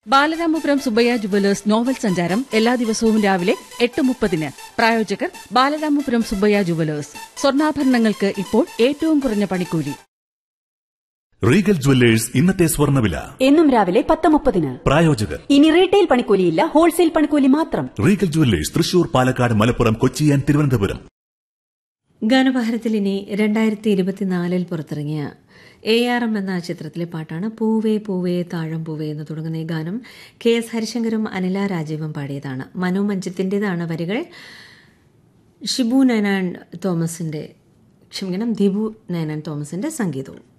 Balaramapuram Subbaiah jewellers novel സഞ്ചാരം എല്ലാ ദിവസവും രാവിലെ 8:30. പ്രായോജകർ ബാലരാമപുരം സുബ്ബയ്യ ജുവലേഴ്സ്. സ്വർണ്ണാഭരണങ്ങൾക്ക് ഇപ്പോൾ ഏറ്റവും കുറഞ്ഞ പണിക്കൂലി. റീഗൽ ജുവല്ലേഴ്സ് ഇന്നത്തെ സ്വർണ്ണവില എന്നും രാവിലെ 10:30. പ്രായോജകർ ഇനി റീറ്റെയിൽ പണിക്കൂലിയില്ല, ഹോൾസെയിൽ പണിക്കൂലി മാത്രം. Regal jewellers Thrissur, Palakkad, Malappuram, Kochi and Thiruvananthapuram. ഗാനഭാരത്തിൽ ഇനി 2024 പുറത്തിറങ്ങിയ ARM എന്ന ചിത്രത്തിലെ പാട്ടാണ്. പൂവേ പൂവേ താഴം പൂവേ എന്ന് തുടങ്ങുന്ന ഈ ഗാനം KS ഹരിശങ്കറും അനില രാജീവും പാടിയതാണ്. മനു മഞ്ജിത്തിൻ്റെതാണ് വരികൾ. ദീപു നയനാൻ തോമസിന്റെ സംഗീതവും.